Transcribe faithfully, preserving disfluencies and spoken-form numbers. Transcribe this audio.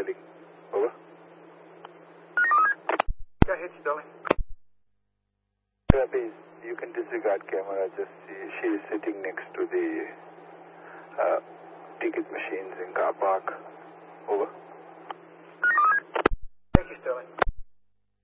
Sterling. Over. Go ahead, Sterling. Please, you can disregard camera. Just see, she is sitting next to the uh, ticket machines in car park. Over. Thank you, Sterling.